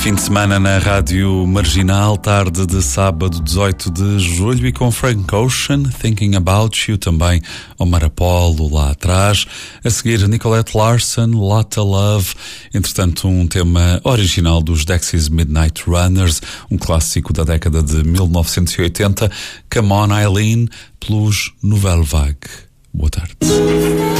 Fim de semana na Rádio Marginal, tarde de sábado 18 de julho, e com Frank Ocean, Thinking About You, também Omar Apollo lá atrás. A seguir, Nicolette Larson, Lotta Love. Entretanto, um tema original dos Dexys Midnight Runners, um clássico da década de 1980, Come On Eileen, pelos Nouvelle Vague. Boa tarde.